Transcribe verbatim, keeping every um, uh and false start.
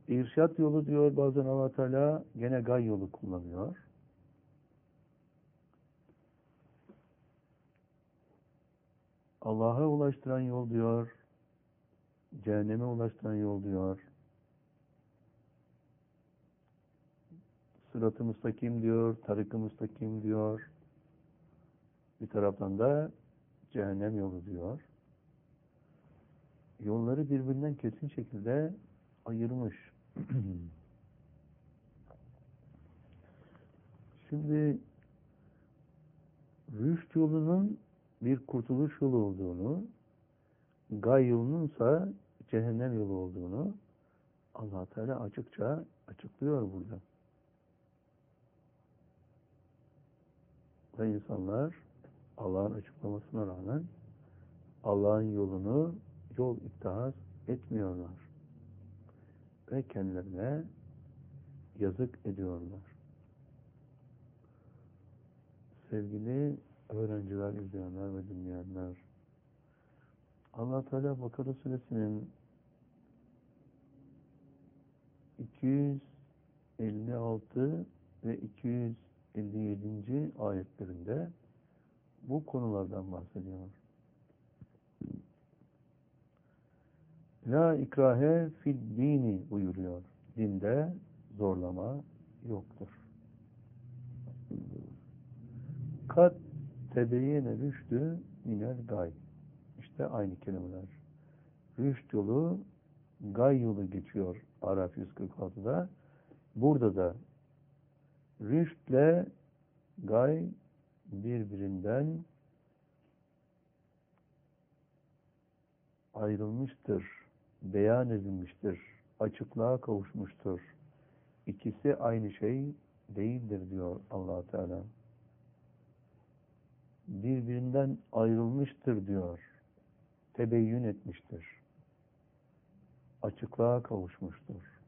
İrşat yolu diyor bazen Allah Teala, gene gay yolu kullanıyor. Allah'a ulaştıran yol diyor, cehenneme ulaştıran yol diyor. Sırat-ı müstakim diyor, tarik-ı müstakim diyor. Bir taraftan da cehennem yolu diyor. Yolları birbirinden kesin şekilde ayırmış. Şimdi rüşt yolunun bir kurtuluş yolu olduğunu, gay yolununsa cehennem yolu olduğunu Allah Teala açıkça açıklıyor burada. Ve insanlar Allah'ın açıklamasına rağmen Allah'ın yolunu yol ittihaz etmiyorlar. Ve kendilerine yazık ediyorlar. Sevgili öğrenciler, izleyenler ve dinleyenler, Allah Teala Bakara Suresinin iki yüz elli altı ve iki yüz elli yedinci ayetlerinde bu konulardan bahsediyor. La ikrahe fid dini buyuruyor. Dinde zorlama yoktur. Kat tebeyyene rüştü minel gay. İşte aynı kelimeler. Rüşt yolu, gay yolu geçiyor Araf yüz kırk altıda. Burada da rüştle gay birbirinden ayrılmıştır, beyan edilmiştir, açıklığa kavuşmuştur. İkisi aynı şey değildir diyor Allah Teala. Birbirinden ayrılmıştır diyor. Tebeyyün etmiştir. Açıklığa kavuşmuştur.